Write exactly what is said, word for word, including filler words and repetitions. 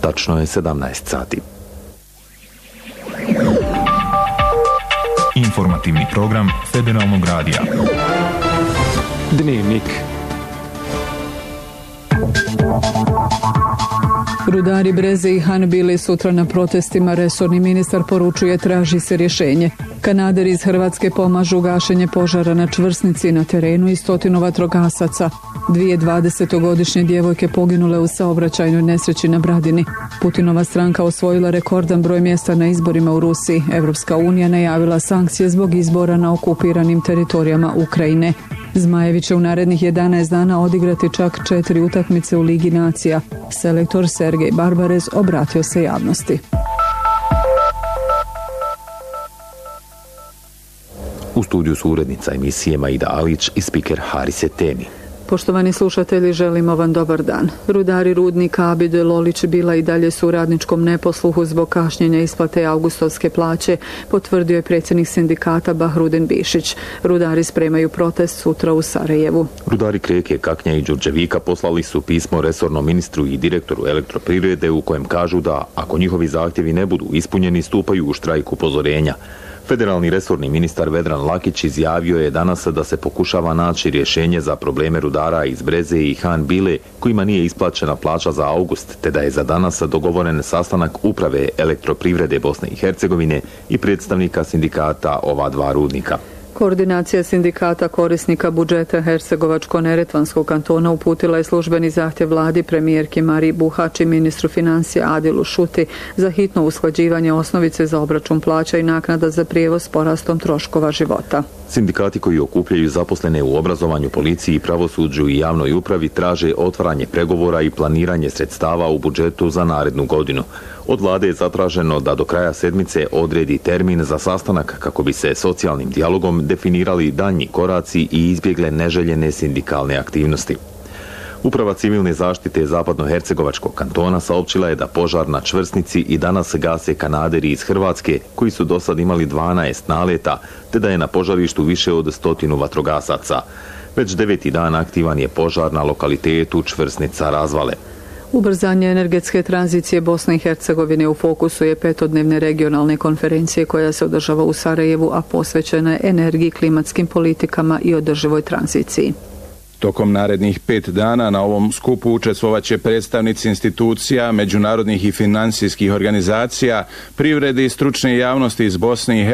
Tačno je sedamnaest sati. Informativni program Federalnog radija. Dnevnik. Rudari Breze i Han bili sutra na protestima. Resorni ministar poručuje traži se rješenje. Kanaderi iz Hrvatske pomažu gašenje požara na čvrsnici na terenu i stotinu vatrogasaca. Dvije dvadesetogodišnje djevojke poginule u saobraćajnoj nesreći na Bradini. Putinova stranka osvojila rekordan broj mjesta na izborima u Rusiji. Evropska unija najavila sankcije zbog izbora na okupiranim teritorijama Ukrajine. Zmajevi će u narednih jedanaest dana odigrati čak četiri utakmice u Ligi nacija. Selektor Sergej Barbarez obratio se javnosti. U studiju su urednica emisije Maida Alić i spiker Harise Temi. Poštovani slušatelji, želimo vam dobar dan. Rudari rudnika Abide Lolić bila i dalje su u radničkom neposluhu zbog kašnjenja isplate augustovske plaće, potvrdio je predsjednik sindikata Bahrudin Bišić. Rudari spremaju protest sutra u Sarajevu. Rudari Kreke, Kaknja i Đurđevika poslali su pismo resornom ministru i direktoru elektroprivrede u kojem kažu da, ako njihovi zahtjevi ne budu ispunjeni, stupaju u štrajk upozorenja. Federalni resorni ministar Vedran Lakić izjavio je danas da se pokušava naći rješenje za probleme rudara iz Breze i Han Bile kojima nije isplaćena plaća za august, te da je za danas dogovoren sastanak uprave elektroprivrede Bosne i Hercegovine i predstavnika sindikata ova dva rudnika. Koordinacija sindikata korisnika budžeta Hercegovačko-neretvanskog kantona uputila je službeni zahtjev vladi, premijerki Mariji Buhač i ministru financija Adilu Šuti za hitno usklađivanje osnovice za obračun plaća i naknada za prijevoz s porastom troškova života. Sindikati koji okupljaju zaposlene u obrazovanju, policiji, pravosuđu i javnoj upravi traže otvaranje pregovora i planiranje sredstava u budžetu za narednu godinu. Od vlade je zatraženo da do kraja sedmice odredi termin za sastanak kako bi se socijalnim dijalogom definirali daljnji koraci i izbjegle neželjene sindikalne aktivnosti. Uprava civilne zaštite Zapadno-Hercegovačkog kantona saopćila je da požar na čvrsnici i danas gase Kanaderi iz Hrvatske koji su do sad imali dvanaest naleta, te da je na požarištu više od stotinu vatrogasaca. Već deveti dan aktivan je požar na lokalitetu čvrsnica Razvale. Ubrzanje energetske tranzicije Bosne i Hercegovine u fokusu je petodnevne regionalne konferencije koja se održava u Sarajevu, a posvećena je energiji, klimatskim politikama i održivoj tranziciji. Tokom narednih pet dana na ovom skupu učestvovaće predstavnici institucija, međunarodnih i financijskih organizacija, privrede i stručne javnosti iz Bosne i Hercegovine,